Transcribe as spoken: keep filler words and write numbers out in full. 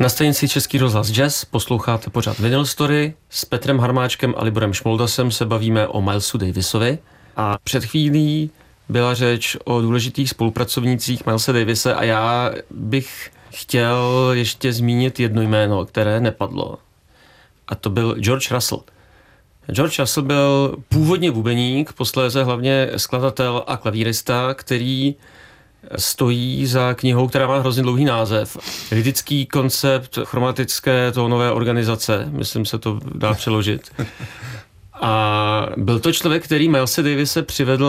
Na stanici Český rozhlas Jazz posloucháte pořád Vinyl Story. S Petrem Harmáčkem a Liborem Šmoldasem se bavíme o Milesu Davisovi. A před chvílí byla řeč o důležitých spolupracovnících Milese Davise a já bych chtěl ještě zmínit jedno jméno, které nepadlo. A to byl George Russell. George Russell byl původně bubeník, posléze hlavně skladatel a klavírista, který stojí za knihou, která má hrozně dlouhý název. Lidický koncept chromatické tónové organizace, myslím se to dá přeložit. A byl to člověk, který Milese Davise přivedl